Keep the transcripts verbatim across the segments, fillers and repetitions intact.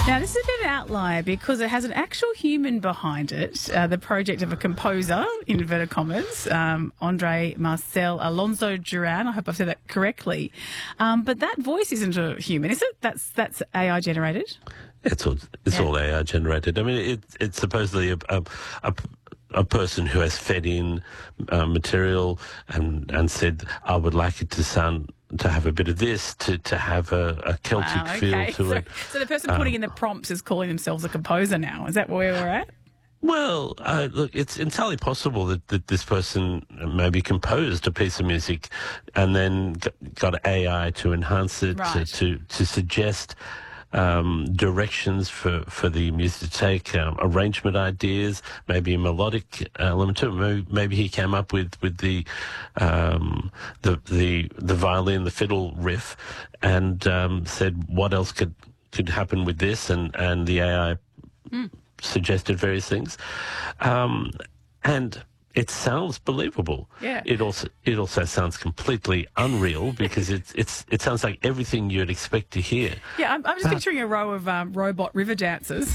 Now, this is a bit of an outlier because it has an actual human behind it, uh, the project of a composer, in inverted commas, um, Andre Marcel Alonso Duran. I hope I've said that correctly. Um, but that voice isn't a human, is it? That's that's A I generated? It's all, it's Yeah. all A I generated. I mean, it, it's supposedly a, a, a, a person who has fed in uh, material and, and said, I would like it to sound, to have a bit of this, to, to have a, a Celtic Wow, feel okay. to so, it. So the person putting in the prompts is calling themselves a composer now. Is that where we're at? Well, uh, look, it's entirely possible that, that this person maybe composed a piece of music and then g- got A I to enhance it, Right. to, to, to suggest um, directions for, for the music to take, um, arrangement ideas, maybe a melodic element to it. Maybe, maybe he came up with, with the, um, the, the, the violin, the fiddle riff and um, said what else could, could happen with this, and, and the A I Mm. suggested various things, um, and it sounds believable. Yeah. It also it also sounds completely unreal because it's it's it sounds like everything you'd expect to hear. Yeah, I'm, I'm just picturing a row of um, robot river dancers.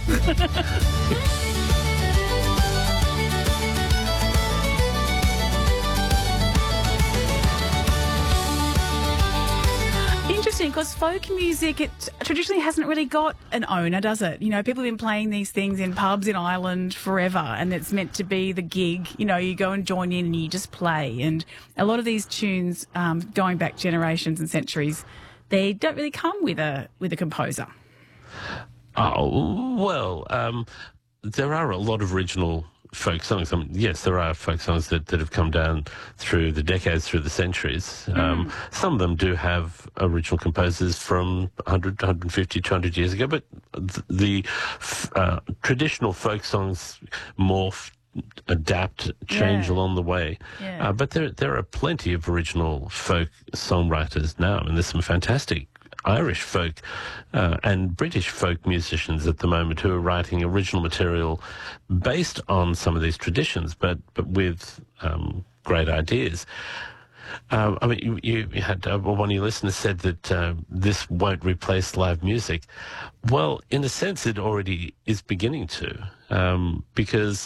Interesting, because folk music, it traditionally hasn't really got an owner, does it? You know, people have been playing these things in pubs in Ireland forever, and it's meant to be the gig. You know, you go and join in and you just play. And a lot of these tunes, um, going back generations and centuries, they don't really come with a with a composer. Oh well, um, there are a lot of original folk songs. I mean, yes, there are folk songs that, that have come down through the decades, through the centuries. Um, some of them do have original composers from one hundred, one hundred fifty, two hundred years ago, but th- the f- uh, traditional folk songs morph, adapt, change Yeah. along the way. Yeah. Uh, but there there are plenty of original folk songwriters now, and there's some fantastic Irish folk uh, and British folk musicians at the moment who are writing original material based on some of these traditions, but but with um, great ideas. Uh, I mean, you, you you had uh, well, one of your listeners said that uh, this won't replace live music. Well, in a sense, it already is beginning to, um, because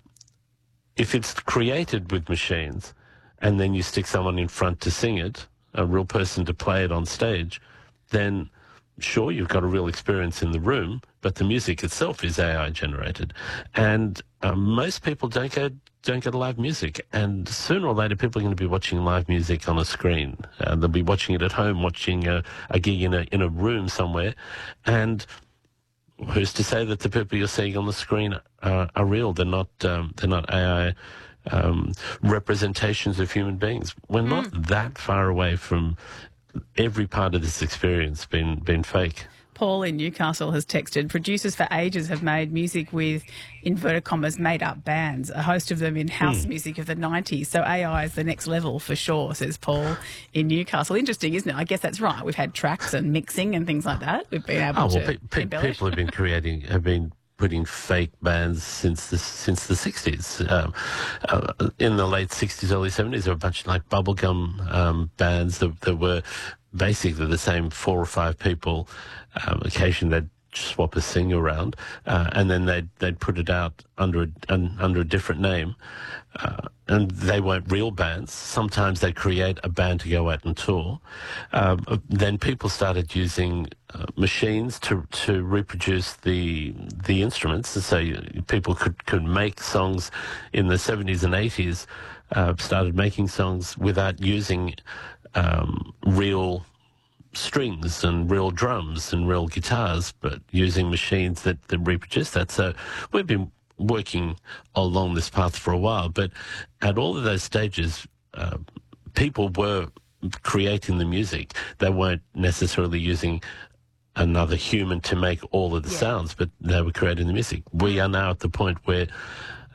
if it's created with machines and then you stick someone in front to sing it, a real person to play it on stage, then sure, you've got a real experience in the room, but the music itself is A I generated. And um, most people don't go don't go to live music. And sooner or later, people are going to be watching live music on a screen. Uh, they'll be watching it at home, watching a, a gig in a in a room somewhere. And who's to say that the people you're seeing on the screen uh, are real? They're not. Um, they're not A I um, representations of human beings. We're not that far away from every part of this experience being being fake. Paul in Newcastle has texted, producers for ages have made music with, inverted commas, made-up bands, a host of them in house Mm. music of the nineties. So A I is the next level for sure, says Paul in Newcastle. Interesting, isn't it? I guess that's right. We've had tracks and mixing and things like that. We've been able Oh well, to pe- pe- embellish. people have been creating, have been putting fake bands since the since the sixties. Um, uh, in the late sixties, early seventies, there were a bunch of like bubblegum um, bands that, that were basically the same four or five people. Um, occasionally they'd swap a singer around, uh, and then they'd they'd put it out under a, un, under a different name, uh, and they weren't real bands. Sometimes they create a band to go out and tour. Um, then people started using uh, machines to to reproduce the the instruments, and so you, people could could make songs in the seventies and eighties. Uh, started making songs without using um, real strings and real drums and real guitars, but using machines that, that reproduce that. So we've been working along this path for a while, but at all of those stages, uh, people were creating the music. They weren't necessarily using another human to make all of the Yeah. sounds, but they were creating the music. We are now at the point where